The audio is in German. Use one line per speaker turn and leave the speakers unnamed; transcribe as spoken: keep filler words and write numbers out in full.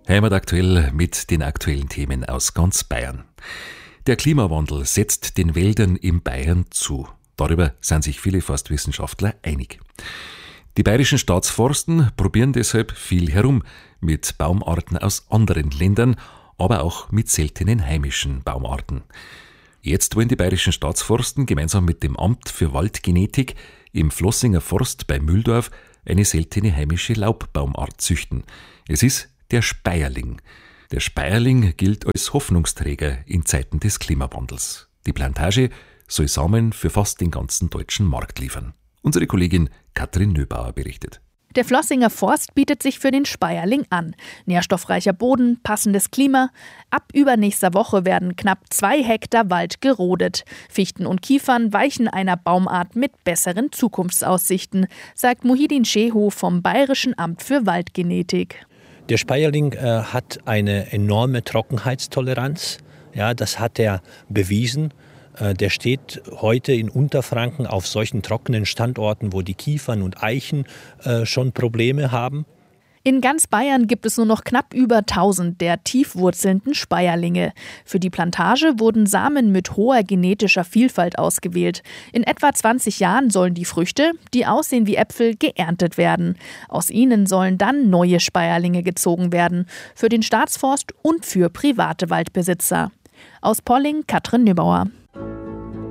Heimat aktuell mit den aktuellen Themen aus ganz Bayern. Der Klimawandel setzt den Wäldern in Bayern zu. Darüber sind sich viele Forstwissenschaftler einig. Die bayerischen Staatsforsten probieren deshalb viel herum mit Baumarten aus anderen Ländern, aber auch mit seltenen heimischen Baumarten. Jetzt wollen die bayerischen Staatsforsten gemeinsam mit dem Amt für Waldgenetik im Flossinger Forst bei Mühldorf eine seltene heimische Laubbaumart züchten. Es ist der Speierling. Der Speierling gilt als Hoffnungsträger in Zeiten des Klimawandels. Die Plantage soll Samen für fast den ganzen deutschen Markt liefern. Unsere Kollegin Katrin Nöbauer berichtet.
Der Flossinger Forst bietet sich für den Speierling an. Nährstoffreicher Boden, passendes Klima. Ab übernächster Woche werden knapp zwei Hektar Wald gerodet. Fichten und Kiefern weichen einer Baumart mit besseren Zukunftsaussichten, sagt Muhidin Shehu vom Bayerischen Amt für Waldgenetik.
Der Speierling äh, hat eine enorme Trockenheitstoleranz. Ja, das hat er bewiesen. Äh, der steht heute in Unterfranken auf solchen trockenen Standorten, wo die Kiefern und Eichen äh, schon Probleme haben.
In ganz Bayern gibt es nur noch knapp über tausend der tiefwurzelnden Speierlinge. Für die Plantage wurden Samen mit hoher genetischer Vielfalt ausgewählt. In etwa zwanzig Jahren sollen die Früchte, die aussehen wie Äpfel, geerntet werden. Aus ihnen sollen dann neue Speierlinge gezogen werden, für den Staatsforst und für private Waldbesitzer. Aus Polling, Katrin Nöbauer.